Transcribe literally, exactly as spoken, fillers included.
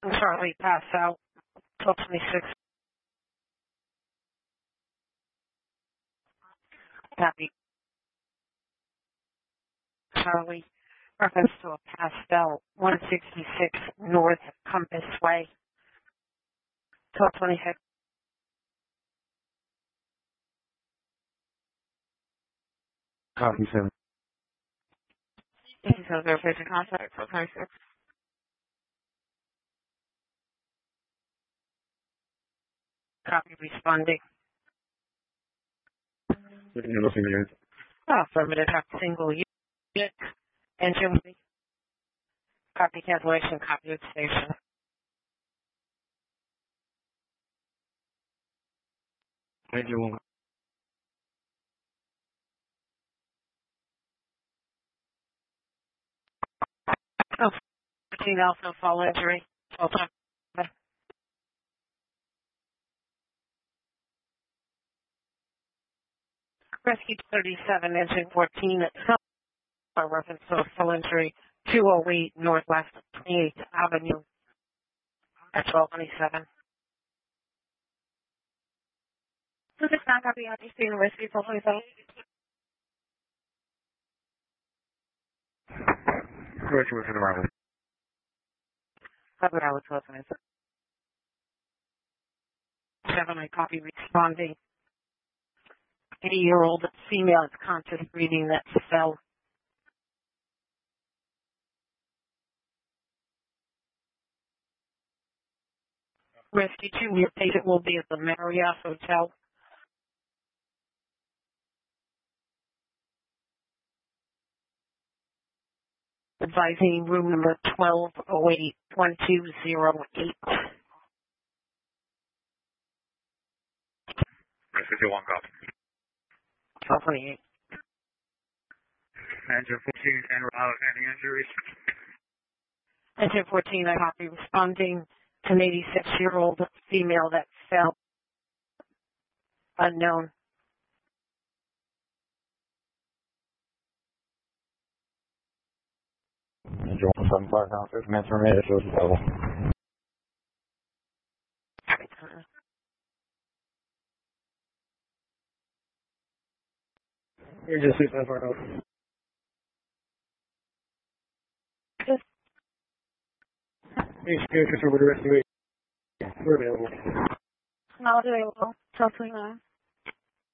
Charlie, pass out. twelve twenty-six. Copy. Charlie, reference to a pastel, one sixty-six North Compass Way. twelve twenty-six. Copy, seven. This is a verification contact, twelve twenty-six. Copy, responding. Nothing here. Oh, affirmative, have single unit. Engine. Copy cancellation, copy with station. Engine one. Oh, fourteen also fall injury. twelve twenty-seven. Rescue thirty-seven, engine fourteen at some reference to a full injury, two oh eight Northwest twenty-eighth Avenue at twelve twenty-seven. This is not copy on D C Rescue twelve twenty-seven. Rescue within arrival. Copy out with twelve twenty-seven. Seven, I copy responding. eighty-year-old female is conscious breathing that fell. Rescue two, your patient will be at the Marriott Hotel. Advising room number twelve oh eight, one two zero eight. Rescue one, copy. twelve twenty-eight. Engine fourteen, and route, any injuries? Engine fourteen, I copy responding to an eighty-six-year-old female that fell. Unknown. Engine one, seven, five, now, six minutes remaining, shows the level. You're just six minutes right now. You're scared for the rest of the week. We're available. Not available. twelve twenty-nine.